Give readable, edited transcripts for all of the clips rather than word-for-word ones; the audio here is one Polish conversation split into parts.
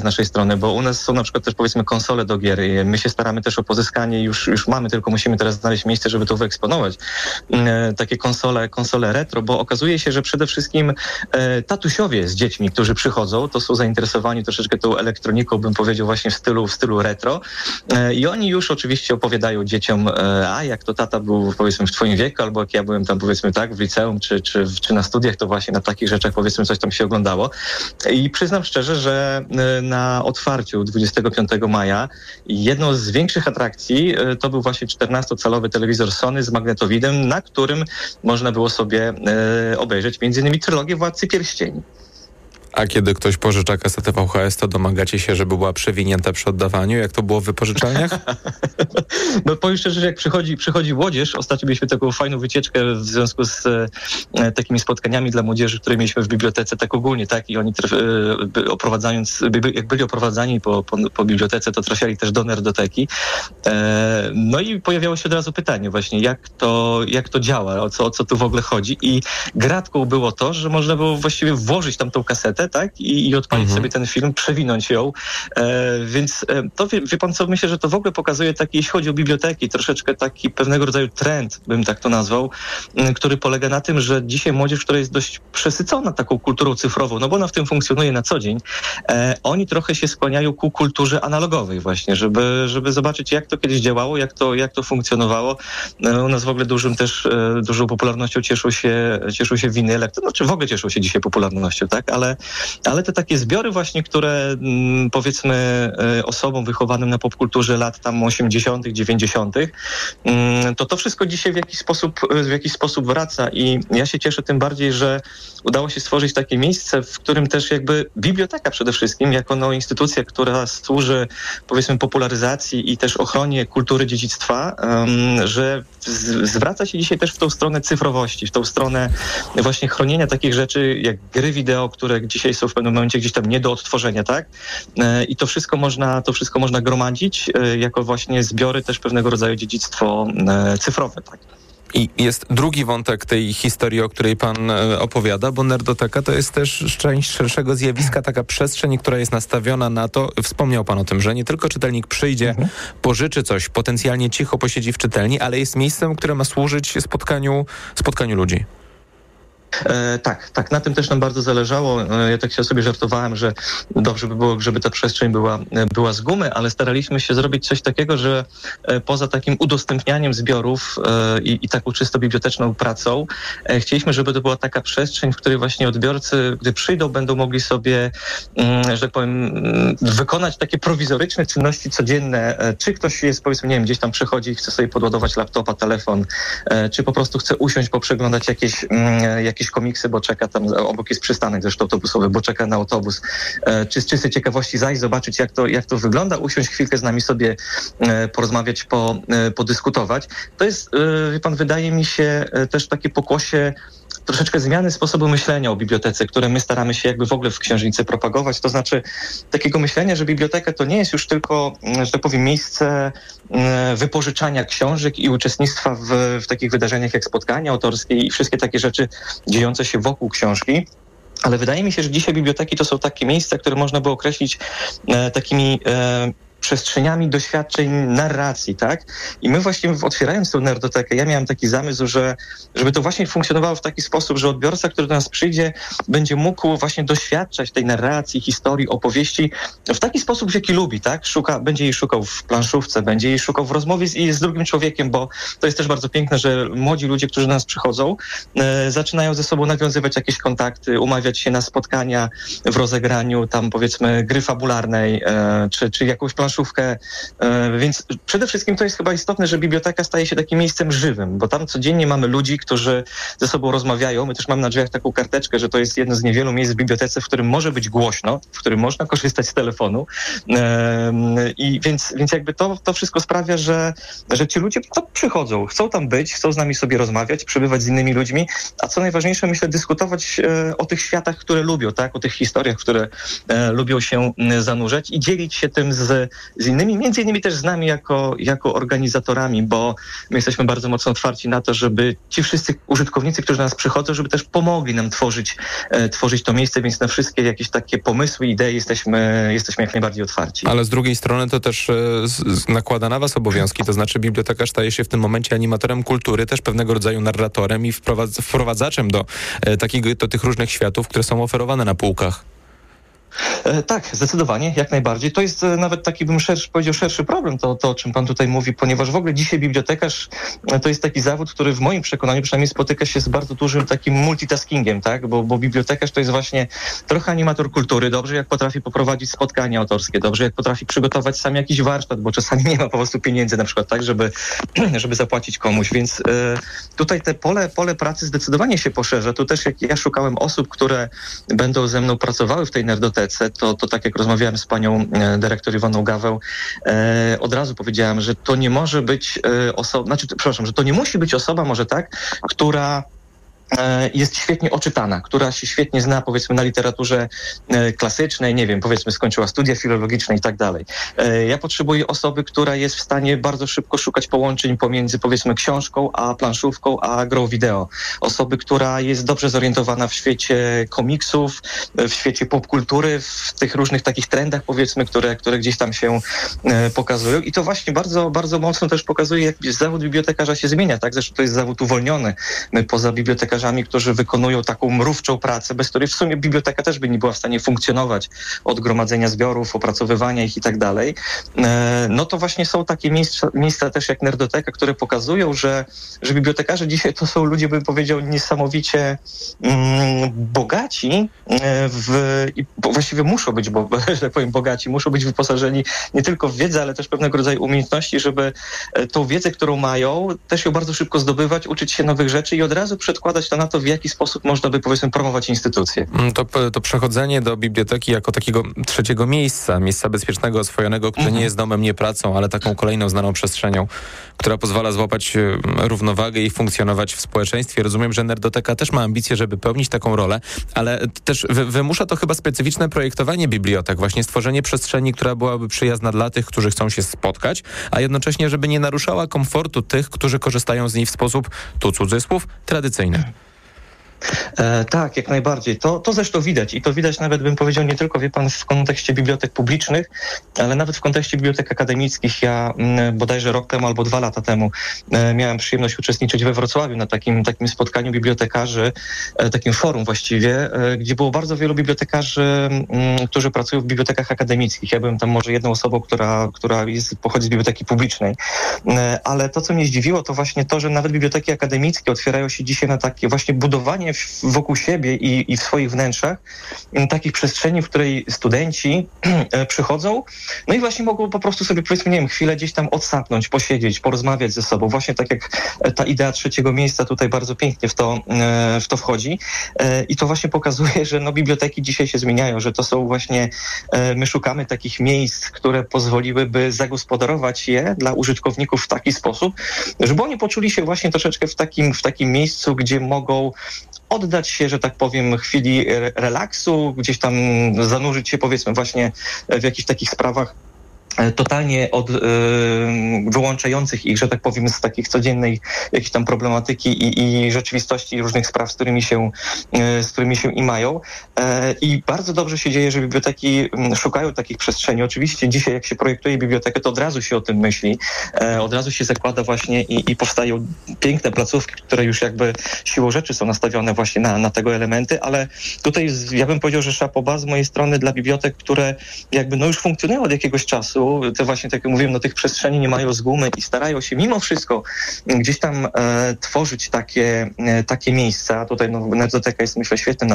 naszej strony, bo u nas są na przykład też powiedzmy konsole do gier i my się staramy też o pozyskanie, już mamy, tylko musimy teraz znaleźć miejsce, żeby to wyeksponować. Takie konsole retro, bo okazuje się, że przede wszystkim tatusiowie z dziećmi, którzy przychodzą, to są zainteresowani troszeczkę tą elektroniką, bym powiedział właśnie w stylu retro i oni już oczywiście opowiadają dzieciom, a jak to tata był powiedzmy w twoim wieku, albo jak ja byłem tam powiedzmy tak w liceum, czy na studiach, to właśnie na takich rzeczach powiedzmy coś tam się oglądało. I przyznam szczerze, że na otwarciu 25 maja jedną z większych atrakcji to był właśnie 14-calowy telewizor Sony z magnetowidem, na którym można było sobie obejrzeć m.in. trylogię Władcy Pierścieni. A kiedy ktoś pożycza kasetę VHS, to domagacie się, żeby była przewinięta przy oddawaniu? Jak to było w wypożyczalniach? No powiem szczerze, że jak przychodzi młodzież, ostatnio mieliśmy taką fajną wycieczkę w związku z takimi spotkaniami dla młodzieży, które mieliśmy w bibliotece, tak ogólnie, tak? I oni jak byli oprowadzani po bibliotece, to trafiali też do nerdoteki. No i pojawiało się od razu pytanie właśnie, jak to działa, o co tu w ogóle chodzi. I gratką było to, że można było właściwie włożyć tam tą kasetę, tak? I odpalić sobie ten film, przewinąć ją. Więc to wie pan co, myślę, że to w ogóle pokazuje taki, jeśli chodzi o biblioteki, troszeczkę taki pewnego rodzaju trend, bym tak to nazwał, który polega na tym, że dzisiaj młodzież, która jest dość przesycona taką kulturą cyfrową, no bo ona w tym funkcjonuje na co dzień, oni trochę się skłaniają ku kulturze analogowej właśnie, żeby zobaczyć, jak to kiedyś działało, jak to funkcjonowało. U nas w ogóle dużą popularnością cieszą się winyle, to znaczy w ogóle cieszą się dzisiaj popularnością, tak? Ale te takie zbiory właśnie, które powiedzmy osobom wychowanym na popkulturze lat tam 80., 90., to wszystko dzisiaj w jakiś sposób wraca i ja się cieszę tym bardziej, że udało się stworzyć takie miejsce, w którym też jakby biblioteka przede wszystkim, jako instytucja, która służy powiedzmy popularyzacji i też ochronie kultury dziedzictwa, że zwraca się dzisiaj też w tą stronę cyfrowości, w tą stronę właśnie chronienia takich rzeczy jak gry wideo, które dzisiaj są w pewnym momencie gdzieś tam nie do odtworzenia, tak? I to wszystko można gromadzić jako właśnie zbiory też pewnego rodzaju dziedzictwo cyfrowe, tak? I jest drugi wątek tej historii, o której pan opowiada, bo nerdoteka to jest też część szerszego zjawiska, taka przestrzeń, która jest nastawiona na to, wspomniał pan o tym, że nie tylko czytelnik przyjdzie, pożyczy coś, potencjalnie cicho posiedzi w czytelni, ale jest miejscem, które ma służyć spotkaniu ludzi. Tak, na tym też nam bardzo zależało. Ja tak się sobie żartowałem, że dobrze by było, żeby ta przestrzeń była z gumy, ale staraliśmy się zrobić coś takiego, że poza takim udostępnianiem zbiorów i taką czysto biblioteczną pracą, chcieliśmy, żeby to była taka przestrzeń, w której właśnie odbiorcy, gdy przyjdą, będą mogli sobie, że tak powiem, wykonać takie prowizoryczne czynności codzienne. Czy ktoś jest, powiedzmy, nie wiem, gdzieś tam przychodzi i chce sobie podładować laptopa, telefon, czy po prostu chce usiąść, poprzeglądać jakieś komiksy, bo czeka tam, obok jest przystanek zresztą autobusowy, bo czeka na autobus, czy z czystej ciekawości zajść, zobaczyć jak to wygląda, usiąść chwilkę z nami sobie porozmawiać, podyskutować. To jest, wie pan, wydaje mi się też takie pokłosie troszeczkę zmiany sposobu myślenia o bibliotece, które my staramy się jakby w ogóle w księżnicy propagować. To znaczy takiego myślenia, że biblioteka to nie jest już tylko, że tak powiem, miejsce wypożyczania książek i uczestnictwa w takich wydarzeniach jak spotkania autorskie i wszystkie takie rzeczy dziejące się wokół książki. Ale wydaje mi się, że dzisiaj biblioteki to są takie miejsca, które można by określić takimi przestrzeniami doświadczeń, narracji, tak? I my właśnie otwierając tę nerdotekę, ja miałem taki zamysł, żeby to właśnie funkcjonowało w taki sposób, że odbiorca, który do nas przyjdzie, będzie mógł właśnie doświadczać tej narracji, historii, opowieści w taki sposób, w jaki lubi, tak? Będzie jej szukał w planszówce, będzie jej szukał w rozmowie z drugim człowiekiem, bo to jest też bardzo piękne, że młodzi ludzie, którzy do nas przychodzą, zaczynają ze sobą nawiązywać jakieś kontakty, umawiać się na spotkania w rozegraniu tam powiedzmy gry fabularnej, czy jakąś planszówkę, więc przede wszystkim to jest chyba istotne, że biblioteka staje się takim miejscem żywym, bo tam codziennie mamy ludzi, którzy ze sobą rozmawiają. My też mamy na drzwiach taką karteczkę, że to jest jedno z niewielu miejsc w bibliotece, w którym może być głośno, w którym można korzystać z telefonu. I więc jakby to wszystko sprawia, że ci ludzie to przychodzą, chcą tam być, chcą z nami sobie rozmawiać, przebywać z innymi ludźmi, a co najważniejsze, myślę, dyskutować o tych światach, które lubią, tak? O tych historiach, które lubią się zanurzać i dzielić się tym z z innymi, między innymi też z nami jako organizatorami, bo my jesteśmy bardzo mocno otwarci na to, żeby ci wszyscy użytkownicy, którzy do nas przychodzą, żeby też pomogli nam tworzyć to miejsce, więc na wszystkie jakieś takie pomysły, idee jesteśmy jak najbardziej otwarci. Ale z drugiej strony to też nakłada na was obowiązki, to znaczy bibliotekarz staje się w tym momencie animatorem kultury, też pewnego rodzaju narratorem i wprowadzaczem do tych różnych światów, które są oferowane na półkach. Tak, zdecydowanie, jak najbardziej. To jest nawet taki, bym powiedział, szerszy problem, to o czym pan tutaj mówi, ponieważ w ogóle dzisiaj bibliotekarz to jest taki zawód, który w moim przekonaniu przynajmniej spotyka się z bardzo dużym takim multitaskingiem, tak? Bo bibliotekarz to jest właśnie trochę animator kultury, dobrze jak potrafi poprowadzić spotkania autorskie, dobrze jak potrafi przygotować sam jakiś warsztat, bo czasami nie ma po prostu pieniędzy na przykład, tak, żeby zapłacić komuś, więc tutaj te pole pracy zdecydowanie się poszerza. Tu też jak ja szukałem osób, które będą ze mną pracowały w tej nerdotece, to tak jak rozmawiałem z panią dyrektor Iwoną Gaweł, od razu powiedziałem, że to nie może być że to nie musi być osoba może tak, która jest świetnie oczytana, która się świetnie zna, powiedzmy, na literaturze klasycznej, nie wiem, powiedzmy, skończyła studia filologiczne i tak dalej. Ja potrzebuję osoby, która jest w stanie bardzo szybko szukać połączeń pomiędzy, powiedzmy, książką, a planszówką, a grą wideo. Osoby, która jest dobrze zorientowana w świecie komiksów, w świecie popkultury, w tych różnych takich trendach, powiedzmy, które gdzieś tam się pokazują. I to właśnie bardzo, bardzo mocno też pokazuje, jak zawód bibliotekarza się zmienia, tak? Zresztą to jest zawód uwolniony poza bibliotekarzami, którzy wykonują taką mrówczą pracę, bez której w sumie biblioteka też by nie była w stanie funkcjonować, od gromadzenia zbiorów, opracowywania ich i tak dalej. No to właśnie są takie miejsca też jak Nerdoteka, które pokazują, że bibliotekarze dzisiaj to są ludzie, bym powiedział, niesamowicie bogaci i właściwie muszą być, że tak powiem, bogaci, muszą być wyposażeni nie tylko w wiedzę, ale też pewnego rodzaju umiejętności, żeby tą wiedzę, którą mają, też ją bardzo szybko zdobywać, uczyć się nowych rzeczy i od razu przedkładać to na to, w jaki sposób można by, powiedzmy, promować instytucje. To przechodzenie do biblioteki jako takiego trzeciego miejsca bezpiecznego, oswojonego, które nie jest domem, nie pracą, ale taką kolejną znaną przestrzenią, która pozwala złapać równowagę i funkcjonować w społeczeństwie. Rozumiem, że Nerdoteka też ma ambicje, żeby pełnić taką rolę, ale też wymusza to chyba specyficzne projektowanie bibliotek, właśnie stworzenie przestrzeni, która byłaby przyjazna dla tych, którzy chcą się spotkać, a jednocześnie, żeby nie naruszała komfortu tych, którzy korzystają z niej w sposób, tu cudzysłów, tradycyjny. Tak, jak najbardziej. To zresztą widać i to widać nawet, bym powiedział, nie tylko, wie pan, w kontekście bibliotek publicznych, ale nawet w kontekście bibliotek akademickich. Ja bodajże rok temu albo 2 lata temu miałem przyjemność uczestniczyć we Wrocławiu na takim spotkaniu bibliotekarzy, takim forum właściwie, gdzie było bardzo wielu bibliotekarzy, którzy pracują w bibliotekach akademickich. Ja byłem tam może jedną osobą, która pochodzi z biblioteki publicznej. Ale to, co mnie zdziwiło, to właśnie to, że nawet biblioteki akademickie otwierają się dzisiaj na takie właśnie budowanie wokół siebie i w swoich wnętrzach takich przestrzeni, w której studenci przychodzą, no i właśnie mogą po prostu sobie, powiedzmy, nie wiem, chwilę gdzieś tam odsapnąć, posiedzieć, porozmawiać ze sobą. Właśnie tak jak ta idea trzeciego miejsca tutaj bardzo pięknie w to wchodzi. I to właśnie pokazuje, że biblioteki dzisiaj się zmieniają, że to są właśnie, my szukamy takich miejsc, które pozwoliłyby zagospodarować je dla użytkowników w taki sposób, żeby oni poczuli się właśnie troszeczkę w takim miejscu, gdzie mogą oddać się, że tak powiem, chwili relaksu, gdzieś tam zanurzyć się, powiedzmy, właśnie w jakichś takich sprawach totalnie wyłączających ich, że tak powiem, z takich codziennej jakiejś tam problematyki i rzeczywistości różnych spraw, z którymi się imają. I bardzo dobrze się dzieje, że biblioteki szukają takich przestrzeni. Oczywiście dzisiaj, jak się projektuje bibliotekę, to od razu się o tym myśli, od razu się zakłada właśnie i powstają piękne placówki, które już jakby siłą rzeczy są nastawione właśnie na tego elementy, ale tutaj ja bym powiedział, że chapeau bas z mojej strony dla bibliotek, które jakby już funkcjonują od jakiegoś czasu, te właśnie, tak jak mówiłem, tych przestrzeni nie mają z gumy i starają się mimo wszystko gdzieś tam tworzyć takie miejsca. Tutaj Nerdoteka jest, myślę, świetnym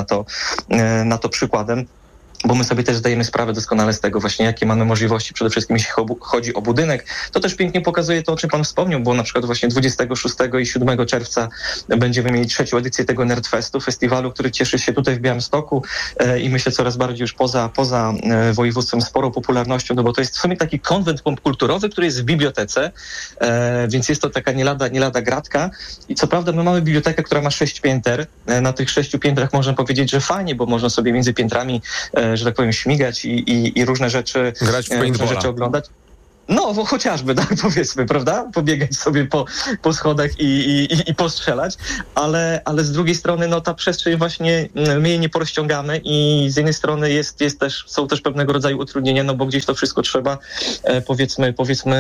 na to przykładem, bo my sobie też zdajemy sprawę doskonale z tego właśnie, jakie mamy możliwości, przede wszystkim jeśli chodzi o budynek. To też pięknie pokazuje to, o czym pan wspomniał, bo na przykład właśnie 26 i 7 czerwca będziemy mieli 3. edycję tego Nerdfestu, festiwalu, który cieszy się tutaj w Białymstoku i myślę coraz bardziej już poza województwem sporą popularnością, no bo to jest w sumie taki konwent popkulturowy, który jest w bibliotece, więc jest to taka nie lada gratka i co prawda my mamy bibliotekę, która ma 6 pięter. Na tych 6 piętrach można powiedzieć, że fajnie, bo można sobie między piętrami, że tak powiem, śmigać i różne rzeczy, grać w paintballa, oglądać. No, chociażby, tak powiedzmy, prawda? Pobiegać sobie po schodach i postrzelać, ale z drugiej strony, no ta przestrzeń właśnie, my jej nie porozciągamy i z jednej strony są też pewnego rodzaju utrudnienia, no bo gdzieś to wszystko trzeba, powiedzmy,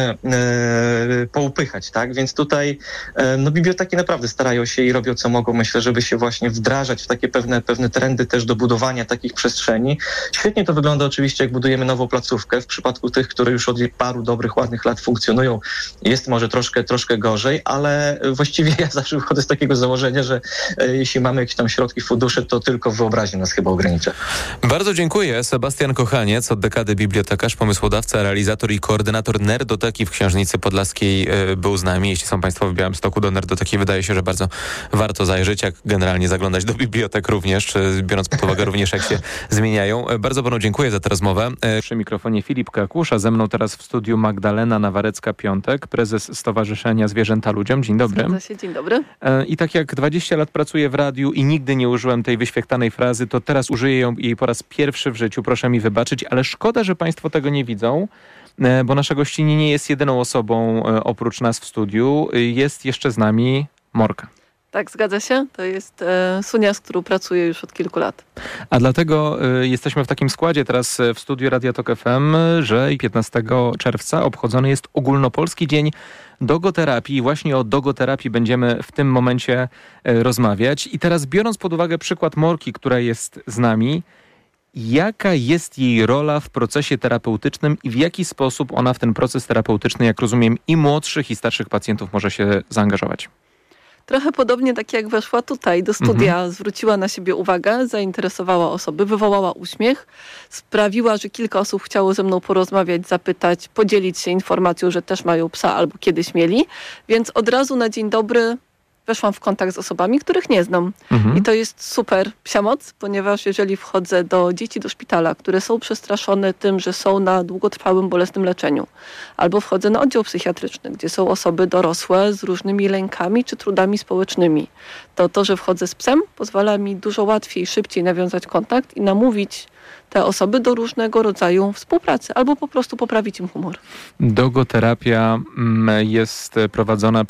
poupychać, tak? Więc tutaj, no biblioteki naprawdę starają się i robią co mogą, myślę, żeby się właśnie wdrażać w takie pewne trendy też do budowania takich przestrzeni. Świetnie to wygląda oczywiście, jak budujemy nową placówkę. W przypadku tych, które już od paru dobrych, ładnych lat funkcjonują, jest może troszkę gorzej, ale właściwie ja zawsze wychodzę z takiego założenia, że jeśli mamy jakieś tam środki, fundusze, to tylko wyobraźnia nas chyba ogranicza. Bardzo dziękuję. Sebastian Kochaniec, od dekady bibliotekarz, pomysłodawca, realizator i koordynator Nerdoteki w Książnicy Podlaskiej był z nami. Jeśli są Państwo w Białymstoku, do Nerdoteki wydaje się, że bardzo warto zajrzeć, jak generalnie zaglądać do bibliotek również, biorąc pod uwagę również, jak się zmieniają. Bardzo panu dziękuję za tę rozmowę. Przy mikrofonie Filip Kakusza, ze mną teraz w studiu Magdalena Nawarecka-Piątek, prezes Stowarzyszenia Zwierzęta Ludziom. Dzień dobry. Dzień dobry. I tak jak 20 lat pracuję w radiu i nigdy nie użyłem tej wyświechtanej frazy, to teraz użyję jej po raz pierwszy w życiu. Proszę mi wybaczyć, ale szkoda, że Państwo tego nie widzą, bo nasza gościni nie jest jedyną osobą oprócz nas w studiu. Jest jeszcze z nami Morka. Tak, zgadza się. To jest Sunia, z którą pracuję już od kilku lat. A dlatego jesteśmy w takim składzie teraz w studiu Radia Tok FM, że 15 czerwca obchodzony jest Ogólnopolski Dzień Dogoterapii. I właśnie o dogoterapii będziemy w tym momencie rozmawiać. I teraz, biorąc pod uwagę przykład Morki, która jest z nami, jaka jest jej rola w procesie terapeutycznym i w jaki sposób ona w ten proces terapeutyczny, jak rozumiem, i młodszych, i starszych pacjentów może się zaangażować? Trochę podobnie tak jak weszła tutaj do studia, zwróciła na siebie uwagę, zainteresowała osoby, wywołała uśmiech, sprawiła, że kilka osób chciało ze mną porozmawiać, zapytać, podzielić się informacją, że też mają psa albo kiedyś mieli, więc od razu na dzień dobry weszłam w kontakt z osobami, których nie znam. I to jest super psia moc, ponieważ jeżeli wchodzę do dzieci do szpitala, które są przestraszone tym, że są na długotrwałym, bolesnym leczeniu, albo wchodzę na oddział psychiatryczny, gdzie są osoby dorosłe z różnymi lękami czy trudami społecznymi, to, że wchodzę z psem, pozwala mi dużo łatwiej, szybciej nawiązać kontakt i namówić te osoby do różnego rodzaju współpracy, albo po prostu poprawić im humor. Dogoterapia jest prowadzona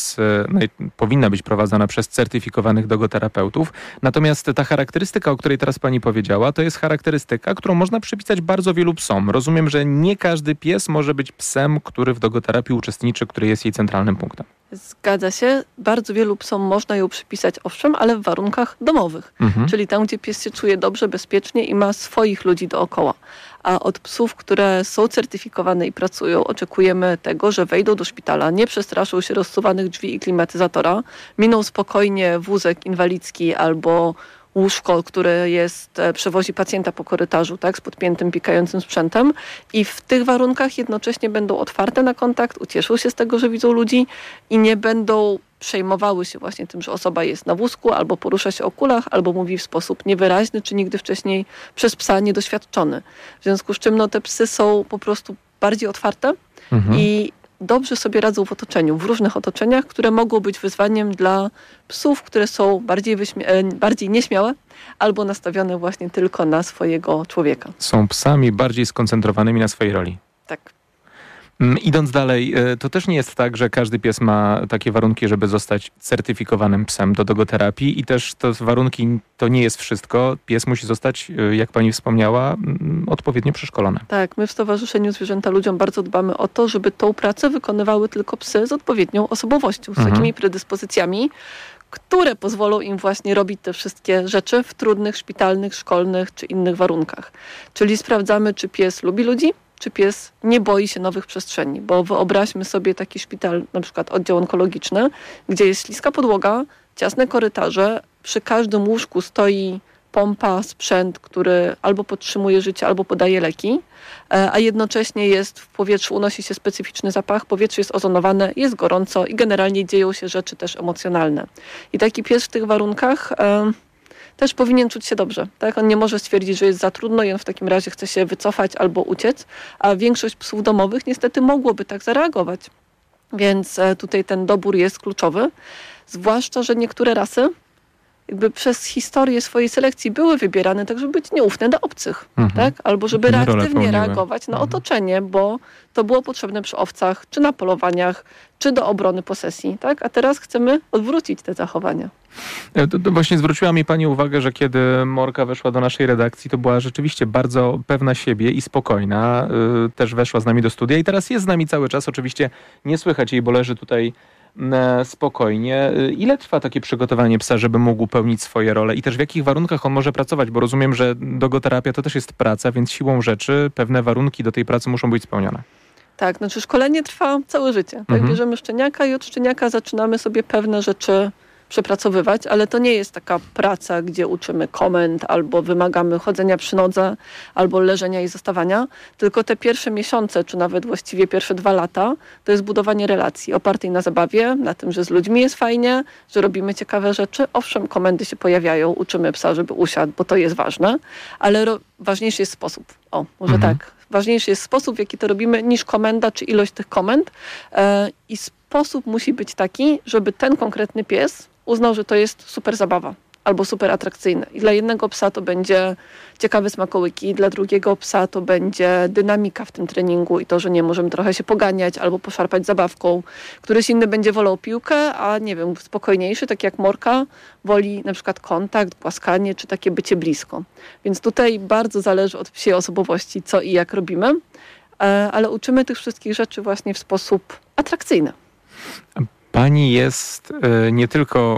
powinna być prowadzona przez certyfikowanych dogoterapeutów. Natomiast ta charakterystyka, o której teraz pani powiedziała, to jest charakterystyka, którą można przypisać bardzo wielu psom. Rozumiem, że nie każdy pies może być psem, który w dogoterapii uczestniczy, który jest jej centralnym punktem. Zgadza się. Bardzo wielu psom można ją przypisać, owszem, ale w warunkach domowych. Czyli tam, gdzie pies się czuje dobrze, bezpiecznie i ma swoich ludzi dookoła. A od psów, które są certyfikowane i pracują, oczekujemy tego, że wejdą do szpitala, nie przestraszą się rozsuwanych drzwi i klimatyzatora, miną spokojnie wózek inwalidzki albo łóżko, które przewozi pacjenta po korytarzu, tak, z podpiętym, pikającym sprzętem i w tych warunkach jednocześnie będą otwarte na kontakt, ucieszą się z tego, że widzą ludzi i nie będą przejmowały się właśnie tym, że osoba jest na wózku albo porusza się o kulach, albo mówi w sposób niewyraźny, czy nigdy wcześniej przez psa niedoświadczony. W związku z czym te psy są po prostu bardziej otwarte i dobrze sobie radzą w otoczeniu, w różnych otoczeniach, które mogą być wyzwaniem dla psów, które są bardziej nieśmiałe albo nastawione właśnie tylko na swojego człowieka. Są psami bardziej skoncentrowanymi na swojej roli. Tak. Idąc dalej, to też nie jest tak, że każdy pies ma takie warunki, żeby zostać certyfikowanym psem do dogoterapii i też te warunki to nie jest wszystko. Pies musi zostać, jak pani wspomniała, odpowiednio przeszkolony. Tak, my w Stowarzyszeniu Zwierzęta Ludziom bardzo dbamy o to, żeby tą pracę wykonywały tylko psy z odpowiednią osobowością, z takimi predyspozycjami, które pozwolą im właśnie robić te wszystkie rzeczy w trudnych, szpitalnych, szkolnych czy innych warunkach. Czyli sprawdzamy, czy pies lubi ludzi, czy pies nie boi się nowych przestrzeni. Bo wyobraźmy sobie taki szpital, na przykład oddział onkologiczny, gdzie jest śliska podłoga, ciasne korytarze, przy każdym łóżku stoi pompa, sprzęt, który albo podtrzymuje życie, albo podaje leki, a jednocześnie jest w powietrzu, unosi się specyficzny zapach, powietrze jest ozonowane, jest gorąco i generalnie dzieją się rzeczy też emocjonalne. I taki pies w tych warunkach też powinien czuć się dobrze. Tak? On nie może stwierdzić, że jest za trudno i on w takim razie chce się wycofać albo uciec, a większość psów domowych niestety mogłoby tak zareagować. Więc tutaj ten dobór jest kluczowy, zwłaszcza, że niektóre rasy jakby przez historię swojej selekcji były wybierane tak, żeby być nieufne dla obcych, tak? Albo żeby reaktywnie reagować na otoczenie, bo to było potrzebne przy owcach, czy na polowaniach, czy do obrony posesji, tak? A teraz chcemy odwrócić te zachowania. To właśnie zwróciła mi pani uwagę, że kiedy Morka weszła do naszej redakcji, to była rzeczywiście bardzo pewna siebie i spokojna. Też weszła z nami do studia i teraz jest z nami cały czas. Oczywiście nie słychać jej, bo leży tutaj spokojnie. Ile trwa takie przygotowanie psa, żeby mógł pełnić swoje role i też w jakich warunkach on może pracować? Bo rozumiem, że dogoterapia to też jest praca, więc siłą rzeczy pewne warunki do tej pracy muszą być spełnione. Tak, znaczy szkolenie trwa całe życie. Tak, bierzemy szczeniaka i od szczeniaka zaczynamy sobie pewne rzeczy przepracowywać, ale to nie jest taka praca, gdzie uczymy komend, albo wymagamy chodzenia przy nodze, albo leżenia i zostawania, tylko te pierwsze miesiące, czy nawet właściwie pierwsze 2 lata, to jest budowanie relacji opartej na zabawie, na tym, że z ludźmi jest fajnie, że robimy ciekawe rzeczy. Owszem, komendy się pojawiają, uczymy psa, żeby usiadł, bo to jest ważne, ale ważniejszy jest sposób. Tak. Ważniejszy jest sposób, w jaki to robimy, niż komenda, czy ilość tych komend. I sposób musi być taki, żeby ten konkretny pies uznał, że to jest super zabawa albo super atrakcyjne. I dla jednego psa to będzie ciekawe smakołyki, dla drugiego psa to będzie dynamika w tym treningu i to, że nie możemy trochę się poganiać albo poszarpać zabawką. Któryś inny będzie wolał piłkę, a nie wiem, spokojniejszy, tak jak Morka, woli na przykład kontakt, głaskanie czy takie bycie blisko. Więc tutaj bardzo zależy od psiej osobowości, co i jak robimy, ale uczymy tych wszystkich rzeczy właśnie w sposób atrakcyjny. Pani jest nie tylko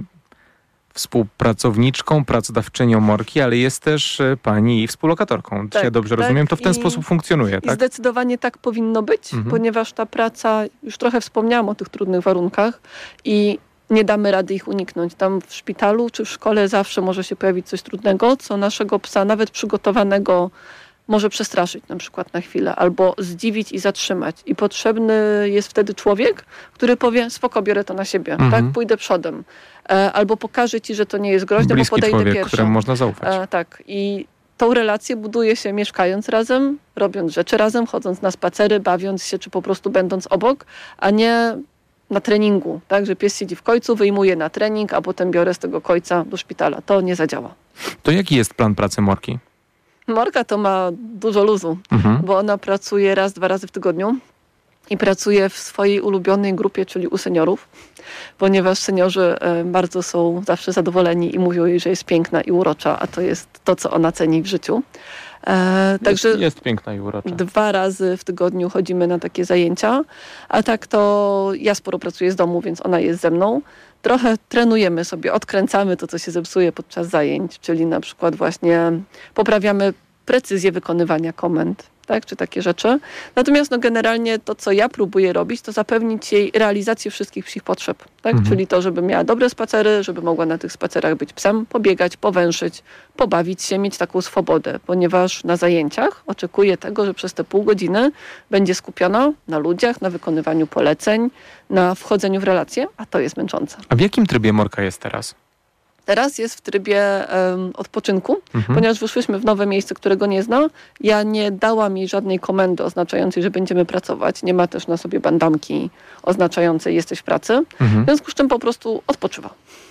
współpracowniczką, pracodawczynią Morki, ale jest też pani współlokatorką. Czy ja dobrze rozumiem? To w ten sposób funkcjonuje, tak? I zdecydowanie tak powinno być, ponieważ ta praca, już trochę wspomniałam o tych trudnych warunkach i nie damy rady ich uniknąć. Tam w szpitalu czy w szkole zawsze może się pojawić coś trudnego, co naszego psa, nawet przygotowanego, może przestraszyć na przykład na chwilę, albo zdziwić i zatrzymać. I potrzebny jest wtedy człowiek, który powie, spoko, biorę to na siebie, tak, pójdę przodem. Albo pokaże ci, że to nie jest groźne, bliski bo podejdę człowiek, pierwsza. któremu można zaufać. Tak. I tą relację buduje się mieszkając razem, robiąc rzeczy razem, chodząc na spacery, bawiąc się, czy po prostu będąc obok, a nie na treningu, tak, że pies siedzi w kojcu, wyjmuje na trening, a potem biorę z tego kojca do szpitala. To nie zadziała. To jaki jest plan pracy Morki? Morka to ma dużo luzu, bo ona pracuje 1-2 razy w tygodniu i pracuje w swojej ulubionej grupie, czyli u seniorów, ponieważ seniorzy bardzo są zawsze zadowoleni i mówią jej, że jest piękna i urocza, a to jest to, co ona ceni w życiu. Także jest piękna i urocza. 2 razy w tygodniu chodzimy na takie zajęcia, a tak to ja sporo pracuję z domu, więc ona jest ze mną. Trochę trenujemy sobie, odkręcamy to, co się zepsuje podczas zajęć, czyli na przykład właśnie poprawiamy precyzję wykonywania komend, tak, czy takie rzeczy. Natomiast generalnie to, co ja próbuję robić, to zapewnić jej realizację wszystkich psich potrzeb, tak? Czyli to, żeby miała dobre spacery, żeby mogła na tych spacerach być psem, pobiegać, powęszyć, pobawić się, mieć taką swobodę, ponieważ na zajęciach oczekuję tego, że przez te pół godziny będzie skupiona na ludziach, na wykonywaniu poleceń, na wchodzeniu w relacje, a to jest męczące. A w jakim trybie Morka jest teraz? Teraz jest w trybie odpoczynku, ponieważ wyszłyśmy w nowe miejsce, którego nie zna. Ja nie dałam jej żadnej komendy oznaczającej, że będziemy pracować. Nie ma też na sobie bandamki oznaczającej jesteś w pracy. W związku z czym po prostu odpoczywa.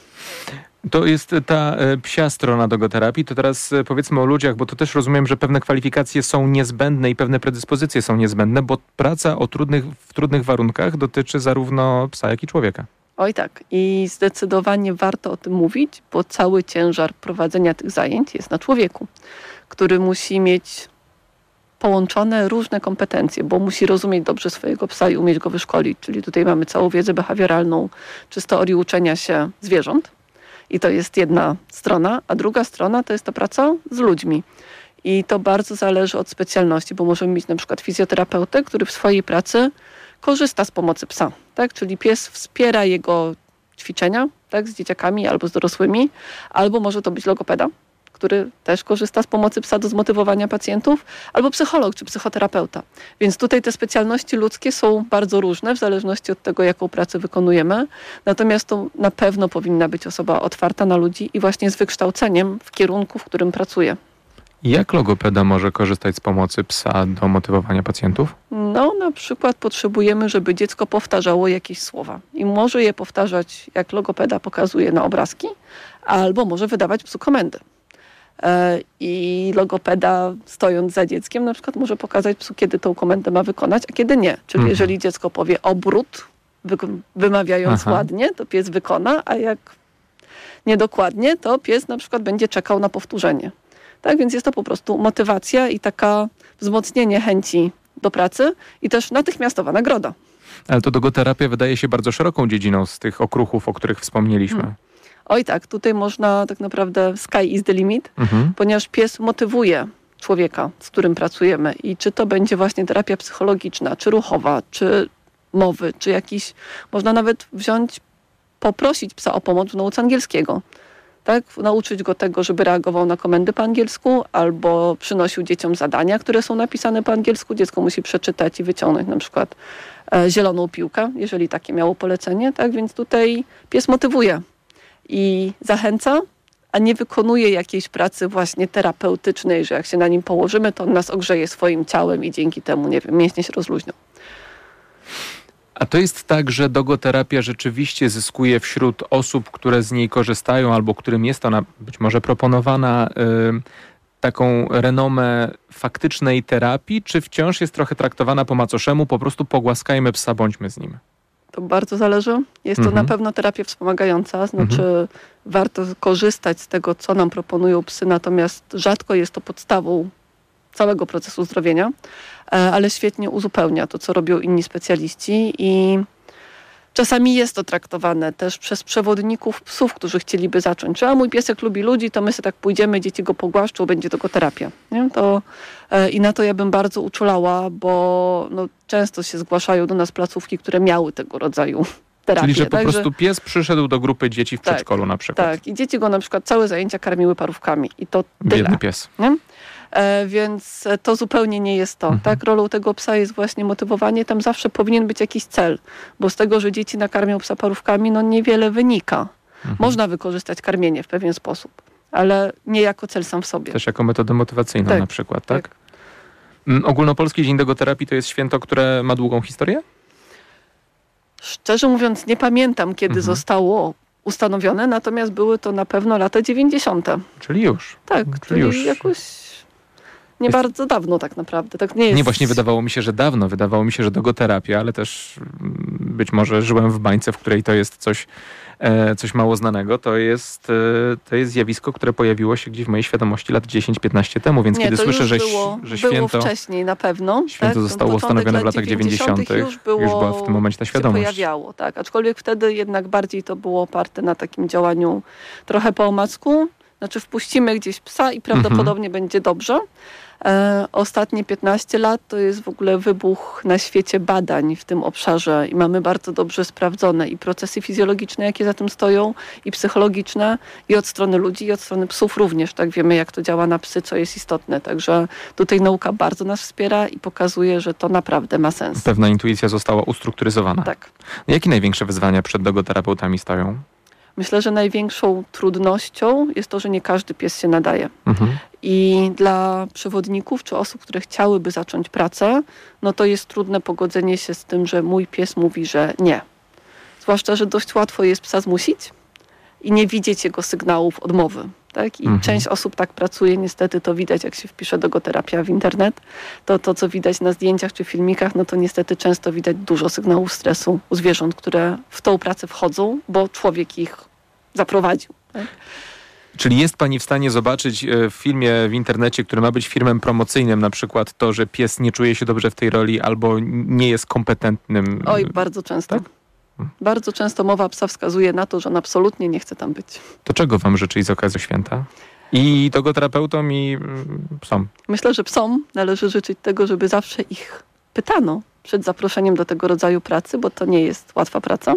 To jest ta psia strona dogoterapii. To teraz powiedzmy o ludziach, bo to też rozumiem, że pewne kwalifikacje są niezbędne i pewne predyspozycje są niezbędne, bo praca w trudnych warunkach dotyczy zarówno psa, jak i człowieka. Oj tak. I zdecydowanie warto o tym mówić, bo cały ciężar prowadzenia tych zajęć jest na człowieku, który musi mieć połączone różne kompetencje, bo musi rozumieć dobrze swojego psa i umieć go wyszkolić. Czyli tutaj mamy całą wiedzę behawioralną czy z teorii uczenia się zwierząt. I to jest jedna strona, a druga strona to jest ta praca z ludźmi. I to bardzo zależy od specjalności, bo możemy mieć na przykład fizjoterapeutę, który w swojej pracy korzysta z pomocy psa, tak? Czyli pies wspiera jego ćwiczenia, tak? Z dzieciakami albo z dorosłymi, albo może to być logopeda, który też korzysta z pomocy psa do zmotywowania pacjentów, albo psycholog czy psychoterapeuta. Więc tutaj te specjalności ludzkie są bardzo różne w zależności od tego, jaką pracę wykonujemy. Natomiast to na pewno powinna być osoba otwarta na ludzi i właśnie z wykształceniem w kierunku, w którym pracuje. Jak logopeda może korzystać z pomocy psa do motywowania pacjentów? na przykład potrzebujemy, żeby dziecko powtarzało jakieś słowa i może je powtarzać, jak logopeda pokazuje na obrazki, albo może wydawać psu komendy. I logopeda, stojąc za dzieckiem, na przykład może pokazać psu, kiedy tą komendę ma wykonać, a kiedy nie. Czyli jeżeli dziecko powie obrót, wymawiając ładnie, to pies wykona, a jak niedokładnie, to pies na przykład będzie czekał na powtórzenie. Tak, więc jest to po prostu motywacja i taka wzmocnienie chęci do pracy i też natychmiastowa nagroda. Ale to dogoterapia wydaje się bardzo szeroką dziedziną z tych okruchów, o których wspomnieliśmy. Oj tak, tutaj można tak naprawdę sky is the limit, ponieważ pies motywuje człowieka, z którym pracujemy i czy to będzie właśnie terapia psychologiczna, czy ruchowa, czy mowy, czy jakiś, można nawet poprosić psa o pomoc w nauce angielskiego. Tak? Nauczyć go tego, żeby reagował na komendy po angielsku albo przynosił dzieciom zadania, które są napisane po angielsku. Dziecko musi przeczytać i wyciągnąć na przykład zieloną piłkę, jeżeli takie miało polecenie. Tak? Więc tutaj pies motywuje i zachęca, a nie wykonuje jakiejś pracy właśnie terapeutycznej, że jak się na nim położymy, to on nas ogrzeje swoim ciałem i dzięki temu, nie wiem, mięśnie się rozluźnią. A to jest tak, że dogoterapia rzeczywiście zyskuje wśród osób, które z niej korzystają albo którym jest ona być może proponowana, taką renomę faktycznej terapii, czy wciąż jest trochę traktowana po macoszemu, po prostu pogłaskajmy psa, bądźmy z nim? To bardzo zależy. Jest to na pewno terapia wspomagająca, znaczy warto korzystać z tego, co nam proponują psy, natomiast rzadko jest to podstawą całego procesu uzdrowienia, ale świetnie uzupełnia to, co robią inni specjaliści i czasami jest to traktowane też przez przewodników psów, którzy chcieliby zacząć. Czy mój piesek lubi ludzi, to my sobie tak pójdziemy, dzieci go pogłaszczą, będzie to terapia. Nie? I na to ja bym bardzo uczulała, bo często się zgłaszają do nas placówki, które miały tego rodzaju terapię. Czyli, że po prostu pies przyszedł do grupy dzieci w przedszkolu na przykład. Tak, i dzieci go na przykład całe zajęcia karmiły parówkami i to tyle. Biedny pies. Nie? Więc to zupełnie nie jest to. Tak? Rolą tego psa jest właśnie motywowanie. Tam zawsze powinien być jakiś cel, bo z tego, że dzieci nakarmią psa parówkami, niewiele wynika. Można wykorzystać karmienie w pewien sposób, ale nie jako cel sam w sobie. Też jako metodę motywacyjną na przykład, tak? Ogólnopolski Dzień Dogoterapii to jest święto, które ma długą historię? Szczerze mówiąc, nie pamiętam, kiedy zostało ustanowione, natomiast były to na pewno lata 90. Czyli już. Tak, czyli już jakoś nie bardzo dawno tak naprawdę. Tak nie jest. Nie, właśnie wydawało mi się, że dawno. Wydawało mi się, że dogoterapia, ale też być może żyłem w bańce, w której to jest coś mało znanego. To jest zjawisko, które pojawiło się gdzieś w mojej świadomości lat 10-15 temu, więc kiedy słyszę, że święto... Było wcześniej na pewno. Święto zostało ustanowione w latach 90. Już była w tym momencie ta świadomość. Się pojawiało, tak. Aczkolwiek wtedy jednak bardziej to było oparte na takim działaniu trochę po omacku. Znaczy wpuścimy gdzieś psa i prawdopodobnie będzie dobrze. Ostatnie 15 lat to jest w ogóle wybuch na świecie badań w tym obszarze i mamy bardzo dobrze sprawdzone i procesy fizjologiczne, jakie za tym stoją, i psychologiczne, i od strony ludzi, i od strony psów również. Tak, wiemy, jak to działa na psy, co jest istotne. Także tutaj nauka bardzo nas wspiera i pokazuje, że to naprawdę ma sens. Pewna intuicja została ustrukturyzowana. Tak. Jakie największe wyzwania przed dogoterapeutami stoją? Myślę, że największą trudnością jest to, że nie każdy pies się nadaje. I dla przewodników czy osób, które chciałyby zacząć pracę, to jest trudne pogodzenie się z tym, że mój pies mówi, że nie. Zwłaszcza, że dość łatwo jest psa zmusić i nie widzieć jego sygnałów odmowy. Tak? I część osób tak pracuje, niestety to widać, jak się wpisze dogoterapia w internet. To, co widać na zdjęciach czy filmikach, to niestety często widać dużo sygnałów stresu u zwierząt, które w tą pracę wchodzą, bo człowiek ich zaprowadził. Tak? Czyli jest pani w stanie zobaczyć w filmie w internecie, który ma być filmem promocyjnym, na przykład to, że pies nie czuje się dobrze w tej roli albo nie jest kompetentnym? Oj, bardzo często. Tak? Bardzo często mowa psa wskazuje na to, że on absolutnie nie chce tam być. To czego wam życzyć z okazji święta? I dogoterapeutom, i psom? Myślę, że psom należy życzyć tego, żeby zawsze ich pytano przed zaproszeniem do tego rodzaju pracy, bo to nie jest łatwa praca.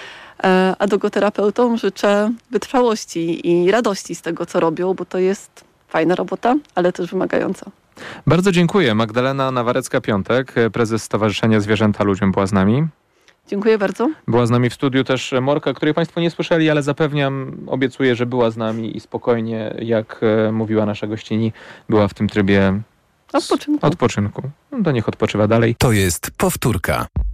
A dogoterapeutom życzę wytrwałości i radości z tego, co robią, bo to jest fajna robota, ale też wymagająca. Bardzo dziękuję. Magdalena Nawarecka-Piątek, prezes Stowarzyszenia Zwierzęta Ludziom, była z nami. Dziękuję bardzo. Była z nami w studiu też Morka, której państwo nie słyszeli, ale zapewniam, obiecuję, że była z nami i spokojnie, jak mówiła nasza gościni, była w tym trybie Odpoczynku. Odpoczynku. No to niech odpoczywa dalej. To jest powtórka.